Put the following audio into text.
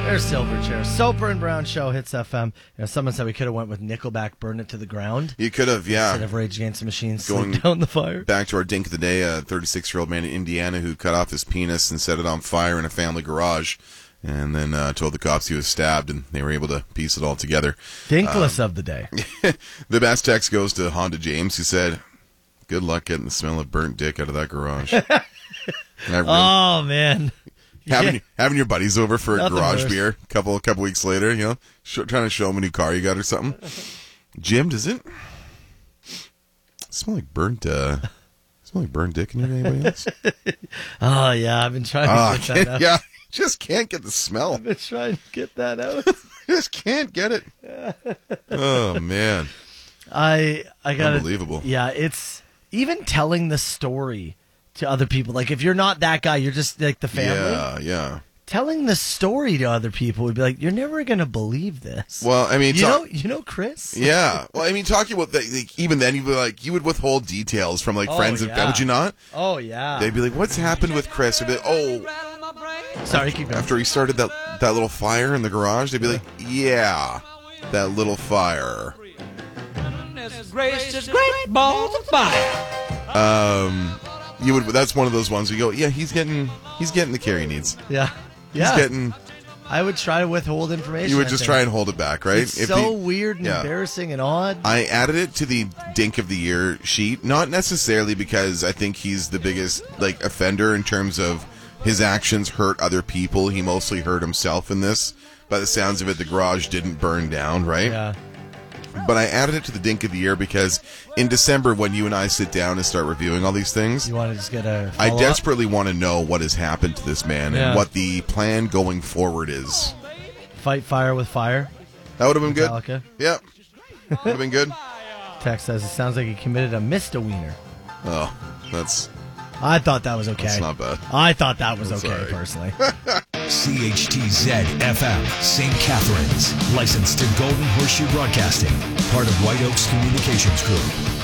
There's Silverchair. Soper and Brown Show, Hits FM. Someone said we could have went with Nickelback, Burn It to the Ground. You could have, yeah. Instead of Rage Against the Machine, Going Sleep Down the Fire. Back to our dink of the day, a 36-year-old man in Indiana who cut off his penis and set it on fire in a family garage, and then told the cops he was stabbed, and they were able to piece it all together. Dinkless of the day. The best text goes to Honda James, who said, "Good luck getting the smell of burnt dick out of that garage." Oh, man. Having your buddies over for a garage worse. beer a couple weeks later, trying to show them a new car you got or something. Jim, does it smell like burnt dick in here to anybody else? Oh, yeah, I've been trying to get that out. Yeah, just can't get the smell. I've been trying to get that out. Just can't get it. Oh, man. I got Unbelievable. Yeah, it's even telling the story to other people. Like, if you're not that guy, you're just like the family. Yeah. Telling the story to other people would be like, you're never going to believe this. Well, I mean, you know Chris? Yeah. Well, I mean, talking about even then, you'd be like, you would withhold details from friends and would you not? Oh, yeah. They'd be like, "What's happened with Chris?" Or Sorry, keep going. after he started that little fire in the garage, they'd be like, "Yeah, that little fire." Gracious great balls of fire. You would. That's one of those ones where you go, "Yeah, he's getting the care he needs." Yeah. He's getting. I would try to withhold information. You would just try and hold it back, right? It's so weird and embarrassing and odd. I added it to the Dink of the Year sheet, not necessarily because I think he's the biggest offender in terms of his actions hurt other people. He mostly hurt himself in this. By the sounds of it, the garage didn't burn down, right? Yeah. But I added it to the Dink of the Year because in December, when you and I sit down and start reviewing all these things, You want to just get a I follow-up? desperately want to know what has happened to this man and what the plan going forward is. Fight fire with fire. That would have been good. Metallica. Yep. Would have been good. Text says it sounds like he committed a misdemeanor. Oh, that's I thought that was okay. That's not bad. I thought that was That's okay, all right. personally. CHTZ FM, St. Catharines. Licensed to Golden Horseshoe Broadcasting. Part of White Oaks Communications Group.